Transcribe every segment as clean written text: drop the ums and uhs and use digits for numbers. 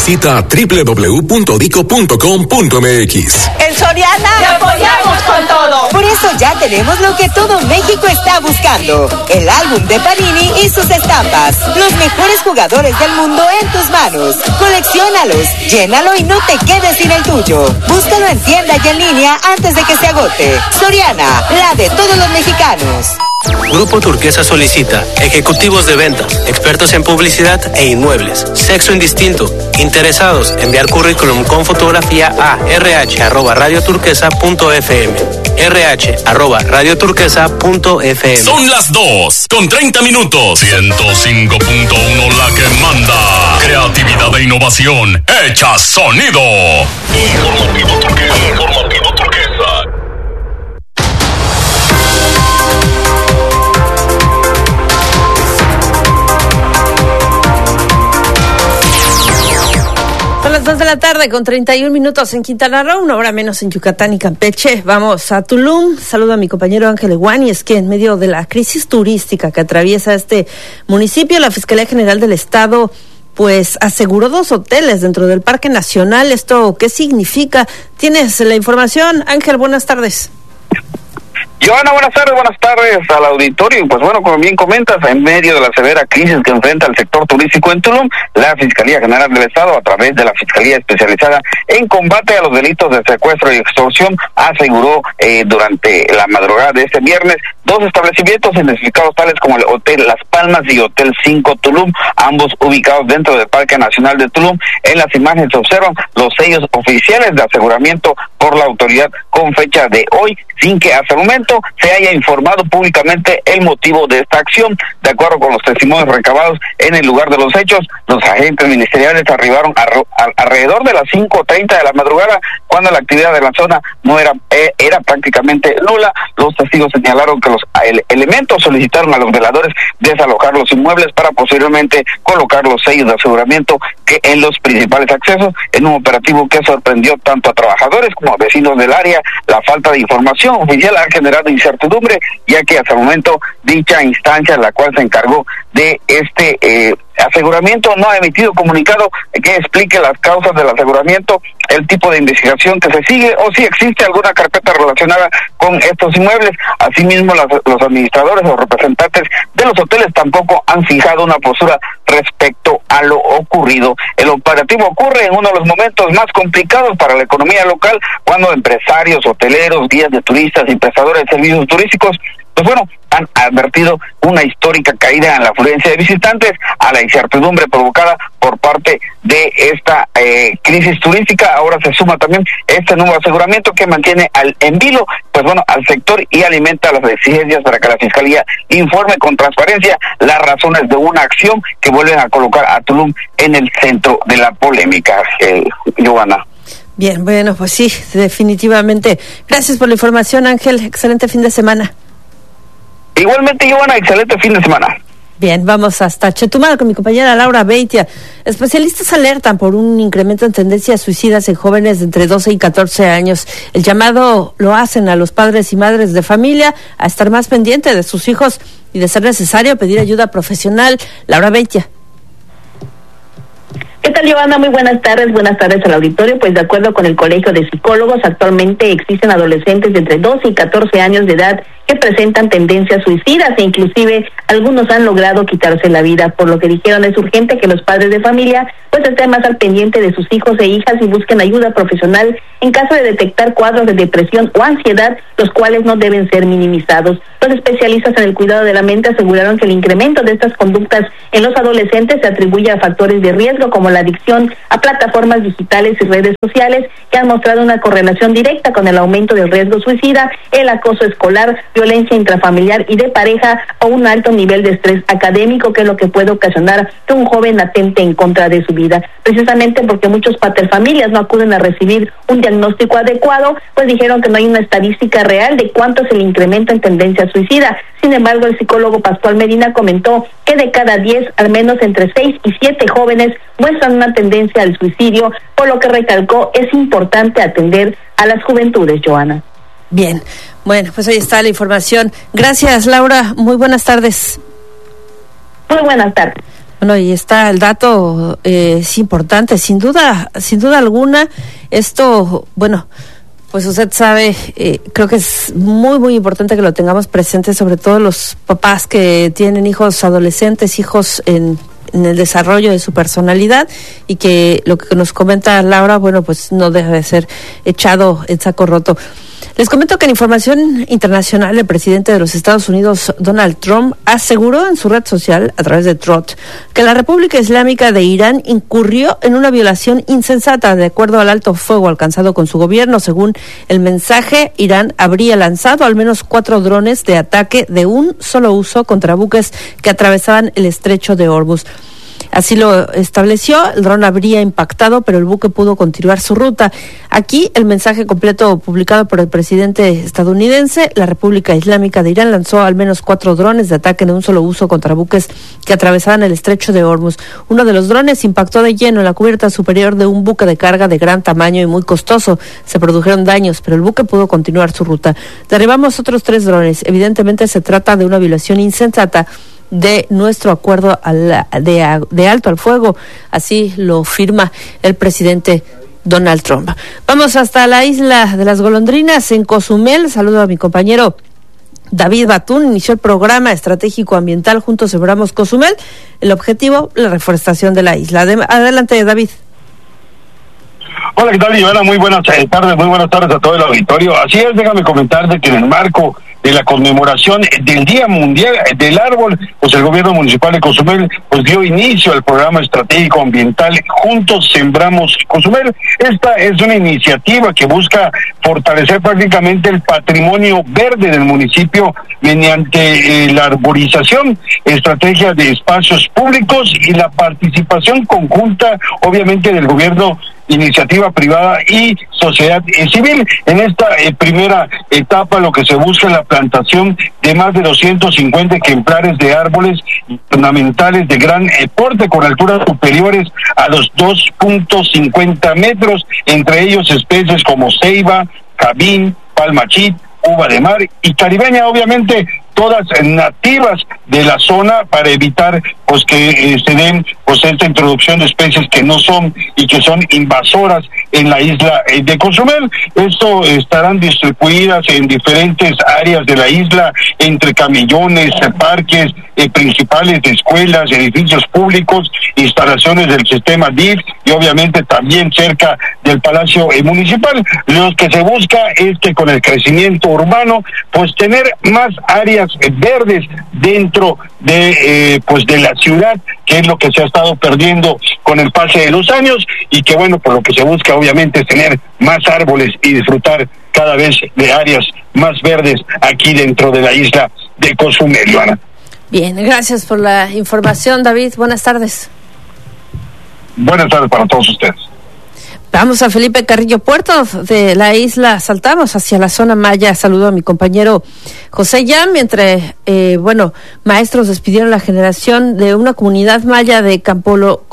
Visita www.dico.com.mx. En Soriana ¡te apoyamos con todo! Por eso ya tenemos lo que todo México está buscando: el álbum de Panini y sus estampas. Los mejores jugadores del mundo en tus manos. Colecciónalos, llénalo y no te quedes sin el tuyo. Búscalo en tienda y en línea antes de que se agote. Soriana, la de todos los mexicanos. Grupo Turquesa solicita ejecutivos de ventas, expertos en publicidad e inmuebles, sexo indistinto, interesados, enviar currículum con fotografía a rh@radioturquesa.fm, rh@radioturquesa.fm. Son las 2:30. 105.1 la que manda. Creatividad e innovación hecha sonido. Informativo Turquesa. Son las 2 de la tarde con 31 minutos en Quintana Roo, 1 hora menos en Yucatán y Campeche. Vamos a Tulum. Saludo a mi compañero Ángel Eguán. Y es que en medio de la crisis turística que atraviesa este municipio, la Fiscalía General del Estado pues aseguró 2 hoteles dentro del Parque Nacional. ¿Esto qué significa? ¿Tienes la información? Ángel, buenas tardes. Joana, buenas tardes al auditorio. Pues bueno, como bien comentas, en medio de la severa crisis que enfrenta el sector turístico en Tulum, la Fiscalía General del Estado, a través de la Fiscalía Especializada en Combate a los Delitos de Secuestro y Extorsión, aseguró durante la madrugada de este viernes 2 establecimientos identificados tales como el Hotel Las Palmas y Hotel 5 Tulum, ambos ubicados dentro del Parque Nacional de Tulum. En las imágenes se observan los sellos oficiales de aseguramiento por la autoridad con fecha de hoy, sin que hasta el momento se haya informado públicamente el motivo de esta acción. De acuerdo con los testimonios recabados en el lugar de los hechos, los agentes ministeriales arribaron alrededor de las 5:30 de la madrugada, cuando la actividad de la zona no era prácticamente nula. Los testigos señalaron que los elementos solicitaron a los veladores desalojar los inmuebles para posteriormente colocar los sellos de aseguramiento que en los principales accesos, en un operativo que sorprendió tanto a trabajadores como a vecinos del área. La falta de información oficial ha generado incertidumbre, ya que hasta el momento dicha instancia, la cual se encargó de este aseguramiento, no ha emitido comunicado que explique las causas del aseguramiento, el tipo de investigación que se sigue o si existe alguna carpeta relacionada con estos inmuebles. Asimismo, los administradores o representantes de los hoteles tampoco han fijado una postura respecto a lo ocurrido. El operativo ocurre en uno de los momentos más complicados para la economía local, cuando empresarios, hoteleros, guías de turistas y prestadores de servicios turísticos pues bueno, han advertido una histórica caída en la afluencia de visitantes, a la incertidumbre provocada por parte de esta crisis turística. Ahora se suma también este nuevo aseguramiento que mantiene en vilo, pues bueno, al sector y alimenta las exigencias para que la Fiscalía informe con transparencia las razones de una acción que vuelven a colocar a Tulum en el centro de la polémica. Giovanna. Bien, bueno, pues sí, definitivamente. Gracias por la información, Ángel. Excelente fin de semana. Igualmente, Giovanna, excelente fin de semana. Bien, vamos hasta Chetumal con mi compañera Laura Beitia. Especialistas alertan por un incremento en tendencias suicidas en jóvenes de entre 12 y 14 años. El llamado lo hacen a los padres y madres de familia a estar más pendientes de sus hijos y, de ser necesario, pedir ayuda profesional. Laura Beitia. ¿Qué tal, Giovanna? Muy buenas tardes al auditorio. Pues de acuerdo con el Colegio de Psicólogos, actualmente existen adolescentes de entre 12 y 14 años de edad que presentan tendencias suicidas e inclusive algunos han logrado quitarse la vida, por lo que dijeron es urgente que los padres de familia pues estén más al pendiente de sus hijos e hijas y busquen ayuda profesional en caso de detectar cuadros de depresión o ansiedad, los cuales no deben ser minimizados. Los especialistas en el cuidado de la mente aseguraron que el incremento de estas conductas en los adolescentes se atribuye a factores de riesgo como la adicción a plataformas digitales y redes sociales, que han mostrado una correlación directa con el aumento del riesgo suicida, el acoso escolar, violencia intrafamiliar y de pareja, o un alto nivel de estrés académico, que es lo que puede ocasionar que un joven atente en contra de su vida. Precisamente porque muchos paterfamilias no acuden a recibir un diagnóstico adecuado, pues dijeron que no hay una estadística real de cuánto es el incremento en tendencia suicida. Sin embargo, el psicólogo Pascual Medina comentó que de cada 10, al menos entre 6 y 7 jóvenes muestran una tendencia al suicidio, por lo que recalcó es importante atender a las juventudes, Joana. Bien, bueno, pues ahí está la información. Gracias, Laura. Muy buenas tardes. Muy buenas tardes. Bueno, y está el dato, es importante, sin duda alguna. Esto, bueno, pues usted sabe, creo que es muy, muy importante que lo tengamos presente, sobre todo los papás que tienen hijos adolescentes, hijos en el desarrollo de su personalidad, y que lo que nos comenta Laura, bueno, pues no debe ser echado en saco roto. Les comento que en información internacional, el presidente de los Estados Unidos, Donald Trump, aseguró en su red social, a través de Truth, que la República Islámica de Irán incurrió en una violación insensata. De acuerdo al alto fuego alcanzado con su gobierno, según el mensaje, Irán habría lanzado al menos 4 drones de ataque de un solo uso contra buques que atravesaban el estrecho de Hormuz. Así lo estableció, el dron habría impactado, pero el buque pudo continuar su ruta. Aquí el mensaje completo publicado por el presidente estadounidense: la República Islámica de Irán lanzó al menos 4 drones de ataque de un solo uso contra buques que atravesaban el estrecho de Hormuz. Uno de los drones impactó de lleno en la cubierta superior de un buque de carga de gran tamaño y muy costoso. Se produjeron daños, pero el buque pudo continuar su ruta. Derribamos otros 3 drones. Evidentemente se trata de una violación insensata de nuestro acuerdo de alto al fuego, así lo firma el presidente Donald Trump. Vamos hasta la isla de las golondrinas, en Cozumel. Saludo a mi compañero David Batún. Inició el programa estratégico ambiental Juntos Sembramos Cozumel. El objetivo, la reforestación de la isla. Adelante, David. Hola, ¿qué tal, Ivana? Muy buenas tardes a todo el auditorio. Así es, déjame comentarte que en el marco de la conmemoración del Día Mundial del Árbol, pues el gobierno municipal de Cozumel pues dio inicio al programa estratégico ambiental Juntos Sembramos Cozumel. Esta es una iniciativa que busca fortalecer prácticamente el patrimonio verde del municipio mediante la arborización, estrategias de espacios públicos y la participación conjunta, obviamente, del gobierno, iniciativa privada y sociedad civil. En esta primera etapa lo que se busca es la plantación de más de 250 ejemplares de árboles ornamentales de gran porte con alturas superiores a los 2.50 metros, entre ellos especies como ceiba, cabín, palmachit, uva de mar y caribeña, obviamente todas nativas de la zona, para evitar pues que se den pues esta introducción de especies que no son y que son invasoras en la isla de Cozumel. Esto estarán distribuidas en diferentes áreas de la isla, entre camellones, parques principales de escuelas, edificios públicos, instalaciones del sistema DIF y obviamente también cerca del Palacio Municipal. Lo que se busca es que con el crecimiento urbano pues tener más áreas verdes dentro de pues de la ciudad, que es lo que se ha estado perdiendo con el pase de los años, y que bueno, por lo que se busca obviamente es tener más árboles y disfrutar cada vez de áreas más verdes aquí dentro de la isla de Cozumel, Joana. Bien, gracias por la información, David. Buenas tardes. Buenas tardes para todos ustedes. Vamos a Felipe Carrillo Puerto, de la isla saltamos hacia la zona maya. Saludo a mi compañero José Yam. Mientras, maestros despidieron la generación de una comunidad maya de Campo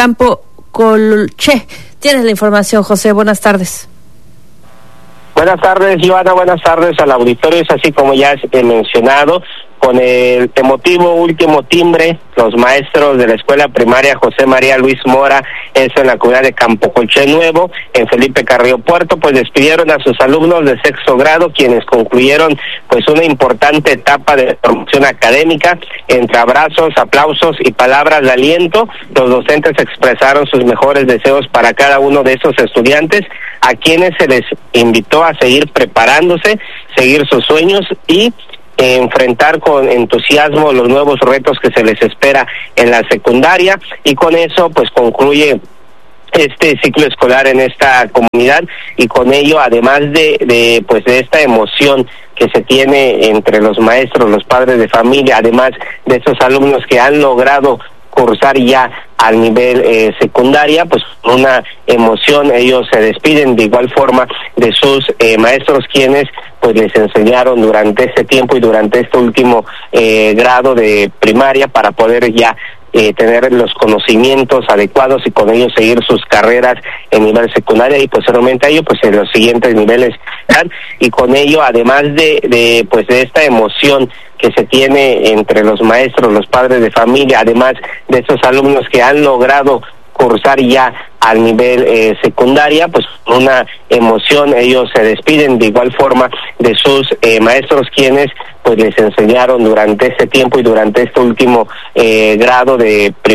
Colche. Tienes la información, José. Buenas tardes. Buenas tardes, Ivana. Buenas tardes al auditorio. Es así como ya he mencionado, con el emotivo último timbre, los maestros de la escuela primaria José María Luis Mora, eso en la comunidad de Campo Colche Nuevo, en Felipe Carrillo Puerto, pues despidieron a sus alumnos de 6º grado, quienes concluyeron pues una importante etapa de formación académica. Entre abrazos, aplausos y palabras de aliento, los docentes expresaron sus mejores deseos para cada uno de esos estudiantes, a quienes se les invitó a seguir preparándose, seguir sus sueños y enfrentar con entusiasmo los nuevos retos que se les espera en la secundaria. Y con eso pues concluye este ciclo escolar en esta comunidad, y con ello, además de esta emoción que se tiene entre los maestros, los padres de familia, además de estos alumnos que han logrado cursar ya al nivel secundaria, pues una emoción, ellos se despiden de igual forma de sus maestros, quienes pues les enseñaron durante este tiempo y durante este último grado de primaria, para poder ya tener los conocimientos adecuados y con ellos seguir sus carreras en nivel secundaria y posteriormente a ello pues en los siguientes niveles. Y con ello, además de esta emoción que se tiene entre los maestros, los padres de familia, además de estos alumnos que han logrado cursar ya al nivel secundaria, pues con una emoción ellos se despiden de igual forma de sus maestros, quienes pues les enseñaron durante este tiempo y durante este último grado de